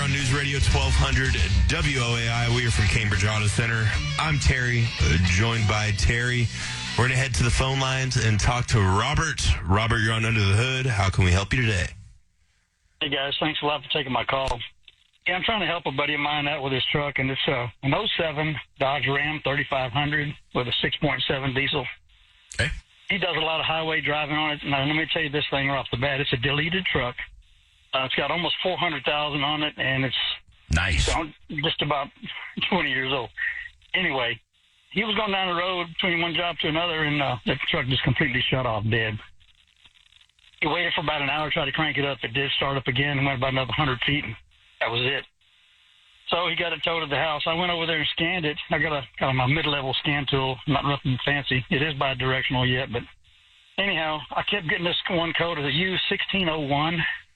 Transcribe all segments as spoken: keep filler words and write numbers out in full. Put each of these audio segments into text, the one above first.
here on News Radio twelve hundred W O A I. We are from Cambridge Auto Center. I'm Terry, uh, joined by Terry. We're going to head to the phone lines and talk to Robert. Robert, you're on Under the Hood. How can we help you today? Hey, guys. Thanks a lot for taking my call. Yeah, I'm trying to help a buddy of mine out with his truck, and it's uh, an oh seven Dodge Ram thirty-five hundred with a six point seven diesel. Okay. He does a lot of highway driving on it. Now, let me tell you this thing right off the bat. It's a deleted truck. Uh, it's got almost four hundred thousand on it, and it's nice. Just about twenty years old. Anyway, he was going down the road between one job to another, and uh, the truck just completely shut off dead. He waited for about an hour, tried to crank it up. It did start up again and went about another one hundred feet, and that was it. So he got it towed to the house. I went over there and scanned it. I got a got my mid-level scan tool, not nothing fancy. It is bi-directional yet, but anyhow, I kept getting this one code of the U sixteen oh one,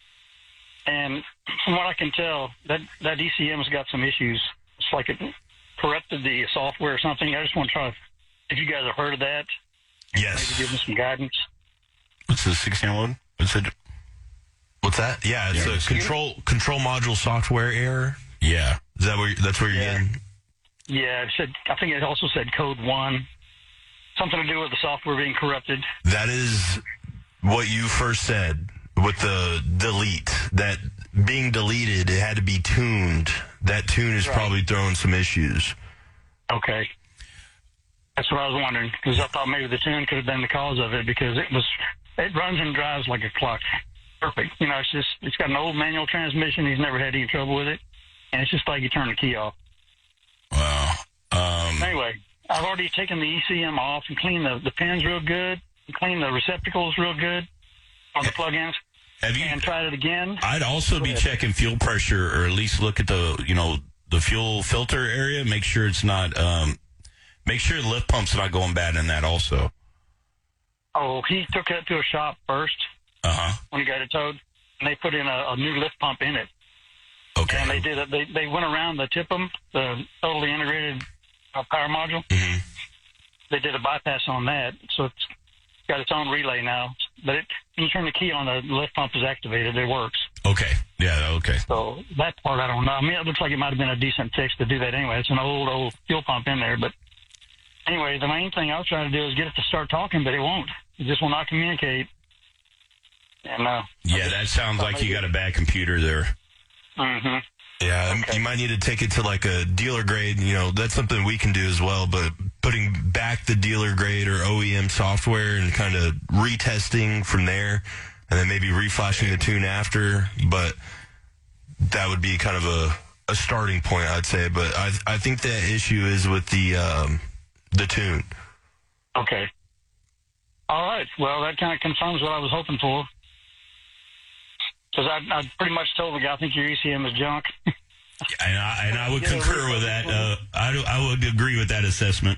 and from what I can tell, that, that E C M's got some issues. It's like it corrupted the software or something. I just want to try, if you guys have heard of that, yes, maybe give me some guidance. What's the sixteen oh one? What's it? What's that? Yeah, it's Yeah. a control control module software error. Yeah. Is that where that's where you're Yeah. getting? Yeah, it said, I think it also said code one, something to do with the software being corrupted. That is what you first said with the delete. That being deleted, it had to be tuned. That tune is Right. probably throwing some issues. Okay. That's what I was wondering, because I thought maybe the tune could have been the cause of it, because it was, it runs and drives like a clock. Perfect. You know, it's just, it's got an old manual transmission. He's never had any trouble with it. And it's just like you turn the key off. Wow. Um, Anyway, I've already taken the E C M off and cleaned the, the pins real good, and cleaned the receptacles real good on the plug-ins, have you? and tried it again. I'd also be ahead. checking fuel pressure, or at least look at the, you know, the fuel filter area. Make sure it's not. Um, make sure the lift pump's not going bad in that also. Oh, he took it to a shop first Uh huh. when he got it towed, and they put in a, a new lift pump in it. Okay. And they did it. They they went around the T I P M, the totally integrated uh, power module. Mhm. They did a bypass on that, so it's got its own relay now. But it, when you turn the key on, the lift pump is activated. It works. Okay. Yeah. Okay. So that part I don't know. I mean, it looks like it might have been a decent fix to do that anyway. It's an old old fuel pump in there. But anyway, the main thing I was trying to do is get it to start talking, but it won't. It just will not communicate. And uh, Yeah, that sounds like you got a bad computer there. Mm-hmm. Yeah, Okay. you might need to take it to like a dealer grade. You know, that's something we can do as well. But putting back the dealer grade or O E M software and kind of retesting from there, and then maybe reflashing the tune after. But that would be kind of a, a starting point, I'd say. But I I think the issue is with the um, the tune. Okay. All right. Well, that kind of confirms what I was hoping for. Because I, I pretty much told the guy, I think your E C M is junk. And I, and I would concur with that. Uh, I, I would agree with that assessment.